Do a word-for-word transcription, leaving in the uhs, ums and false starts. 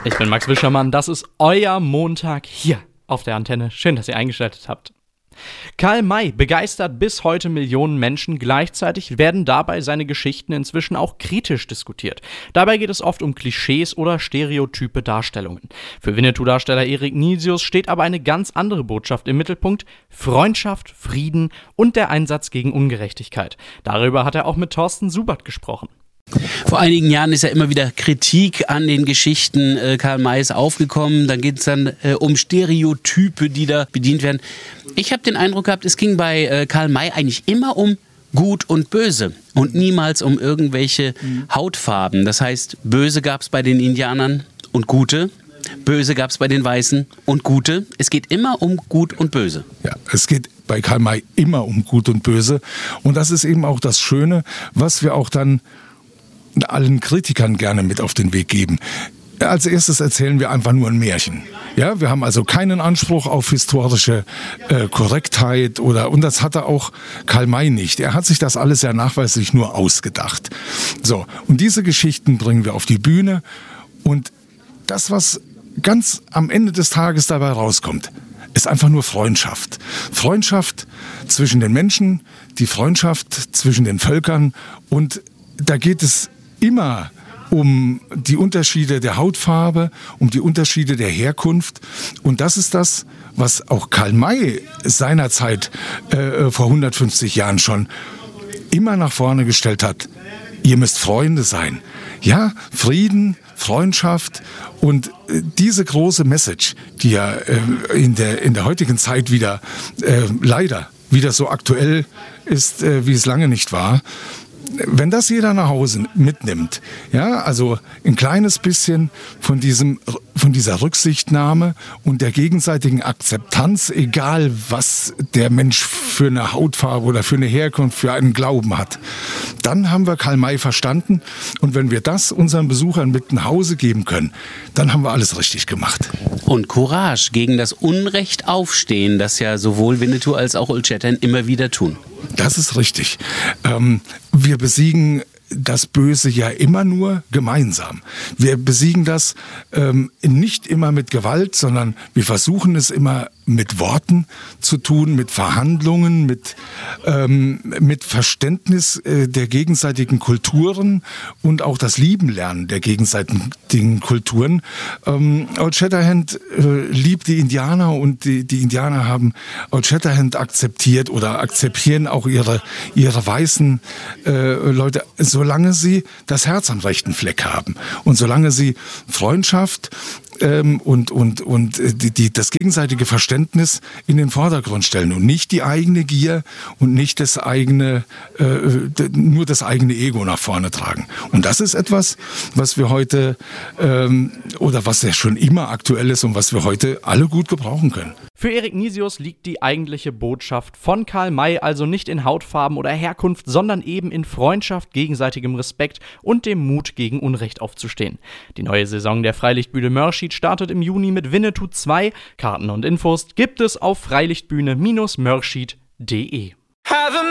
Ich bin Max Wischermann, das ist euer Montag hier auf der Antenne. Schön, dass ihr eingeschaltet habt. Karl May begeistert bis heute Millionen Menschen. Gleichzeitig werden dabei seine Geschichten inzwischen auch kritisch diskutiert. Dabei geht es oft um Klischees oder stereotype Darstellungen. Für Winnetou-Darsteller Erik Nisius steht aber eine ganz andere Botschaft im Mittelpunkt: Freundschaft, Frieden und der Einsatz gegen Ungerechtigkeit. Darüber hat er auch mit Thorsten Subert gesprochen. Vor einigen Jahren ist ja immer wieder Kritik an den Geschichten äh, Karl Mays aufgekommen. Dann geht es dann äh, um Stereotype, die da bedient werden. Ich habe den Eindruck gehabt, es ging bei äh, Karl May eigentlich immer um Gut und Böse und niemals um irgendwelche mhm. Hautfarben. Das heißt, Böse gab es bei den Indianern und Gute. Böse gab es bei den Weißen und Gute. Es geht immer um Gut und Böse. Ja, es geht bei Karl May immer um Gut und Böse. Und das ist eben auch das Schöne, was wir auch dann allen Kritikern gerne mit auf den Weg geben. Als erstes erzählen wir einfach nur ein Märchen. Ja, wir haben also keinen Anspruch auf historische äh, Korrektheit oder, und das hatte auch Karl May nicht. Er hat sich das alles ja nachweislich nur ausgedacht. So, und diese Geschichten bringen wir auf die Bühne und das, was ganz am Ende des Tages dabei rauskommt, ist einfach nur Freundschaft. Freundschaft zwischen den Menschen, die Freundschaft zwischen den Völkern, und da geht es immer um die Unterschiede der Hautfarbe, um die Unterschiede der Herkunft. Und das ist das, was auch Karl May seinerzeit äh, vor hundertfünfzig Jahren schon immer nach vorne gestellt hat. Ihr müsst Freunde sein. Ja, Frieden, Freundschaft und äh, diese große Message, die ja äh, in der, in der heutigen Zeit wieder äh, leider wieder so aktuell ist, äh, wie es lange nicht war. Wenn das jeder nach Hause mitnimmt, ja, also ein kleines bisschen von diesem, von dieser Rücksichtnahme und der gegenseitigen Akzeptanz, egal was der Mensch für eine Hautfarbe oder für eine Herkunft, für einen Glauben hat, dann haben wir Karl May verstanden. Und wenn wir das unseren Besuchern mit nach Hause geben können, dann haben wir alles richtig gemacht. Und Courage, gegen das Unrecht aufstehen, das ja sowohl Winnetou als auch Old Shatterhand immer wieder tun. Das ist richtig. Ähm, wir besiegen das Böse ja immer nur gemeinsam. Wir besiegen das ähm, nicht immer mit Gewalt, sondern wir versuchen es immer mit Worten zu tun, mit Verhandlungen, mit, ähm, mit Verständnis äh, der gegenseitigen Kulturen und auch das Lieben lernen der gegenseitigen Kulturen. Ähm, Old Shatterhand äh, liebt die Indianer und die, die Indianer haben Old Shatterhand akzeptiert oder akzeptieren auch ihre, ihre weißen äh, Leute, solange sie das Herz am rechten Fleck haben und solange sie Freundschaft ähm, und, und, und die, die, das gegenseitige Verständnis in den Vordergrund stellen und nicht die eigene Gier und nicht das eigene, äh, nur das eigene Ego nach vorne tragen. Und das ist etwas, was wir heute ähm, oder was ja schon immer aktuell ist und was wir heute alle gut gebrauchen können. Für Erik Nisius liegt die eigentliche Botschaft von Karl May also nicht in Hautfarben oder Herkunft, sondern eben in Freundschaft, gegenseitigem Respekt und dem Mut, gegen Unrecht aufzustehen. Die neue Saison der Freilichtbühne Mörschid startet im Juni mit Winnetou zwei. Karten und Infos gibt es auf freilichtbühne Bindestrich mörschid punkt de.